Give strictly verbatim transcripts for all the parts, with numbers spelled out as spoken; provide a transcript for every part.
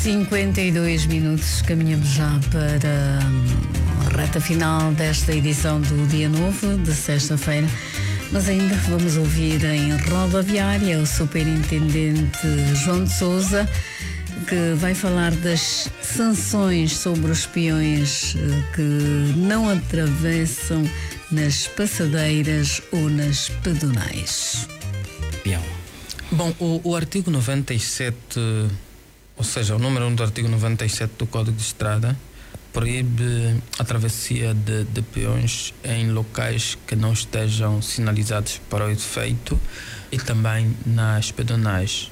cinquenta e dois minutos, caminhamos já para a reta final desta edição do Dia Novo, de sexta-feira, mas ainda vamos ouvir em rodoviária o superintendente João de Sousa, que vai falar das sanções sobre os peões que não atravessam nas passadeiras ou nas pedonais. Peão. Bom, o, o artigo noventa e sete, ou seja, o número um do artigo noventa e sete do Código de Estrada, proíbe a travessia de, de peões em locais que não estejam sinalizados para o efeito e também nas pedonais.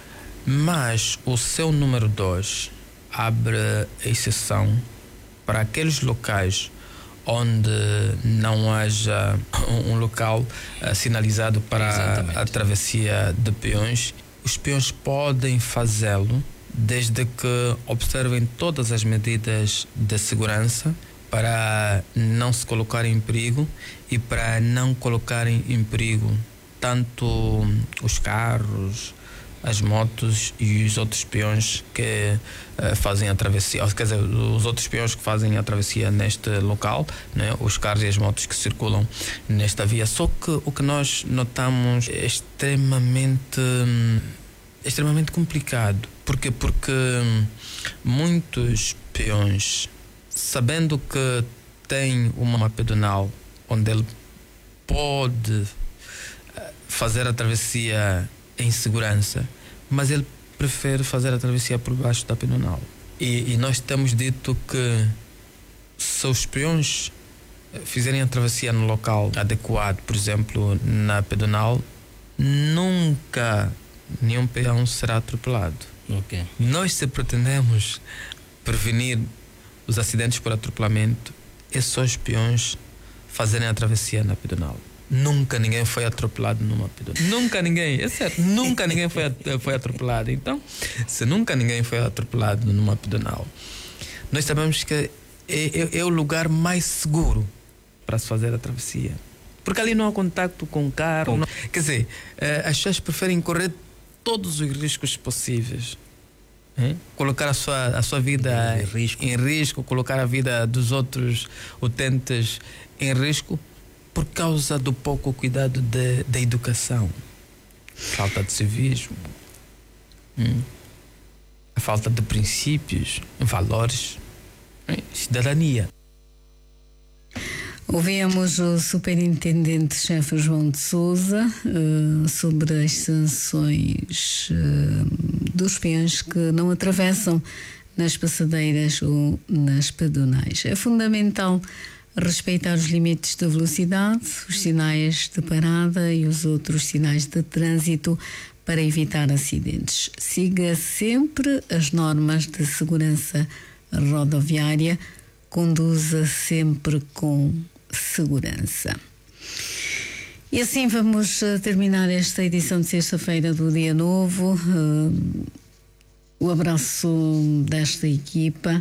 Mas o seu número dois abre exceção para aqueles locais onde não haja um, um local uh, sinalizado para Exatamente. a travessia de peões. Os peões podem fazê-lo desde que observem todas as medidas de segurança para não se colocarem em perigo e para não colocarem em perigo tanto os carros, as motos e os outros peões que uh, fazem a travessia, quer dizer, os outros peões que fazem a travessia neste local, né? Os carros e as motos que circulam nesta via. Só que o que nós notamos é extremamente, extremamente complicado. Porquê? Porque muitos peões, sabendo que tem uma pedonal onde ele pode fazer a travessia em segurança, mas ele prefere fazer a travessia por baixo da pedonal. E, e nós temos dito que se os peões fizerem a travessia no local adequado, por exemplo, na pedonal, nunca nenhum peão será atropelado. Okay. Nós, se pretendemos prevenir os acidentes por atropelamento, é só os peões fazerem a travessia na pedonal. Nunca ninguém foi atropelado numa pedonal. Nunca ninguém, é certo, nunca ninguém foi, foi atropelado. Então, se nunca ninguém foi atropelado numa pedonal, nós sabemos que é, é, é o lugar mais seguro para se fazer a travessia. Porque ali não há contacto com o carro. Não, quer dizer, as pessoas preferem correr todos os riscos possíveis. Hein? Colocar a sua, a sua vida em risco. em risco, colocar a vida dos outros utentes em risco, por causa do pouco cuidado de, da educação, falta de civismo, hum? a falta de princípios, valores, hein? Cidadania. Ouvimos o superintendente-chefe João de Sousa uh, sobre as sanções uh, dos peões que não atravessam nas passadeiras ou nas pedonais. É fundamental respeitar os limites de velocidade, os sinais de parada e os outros sinais de trânsito para evitar acidentes. Siga sempre as normas de segurança rodoviária, conduza sempre com segurança. E assim vamos terminar esta edição de sexta-feira do Dia Novo. Uh, o abraço desta equipa.